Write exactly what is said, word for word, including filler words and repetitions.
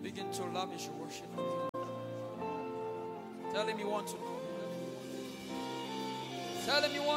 Begin to lavish worship. Tell him you want to know. Tell him you want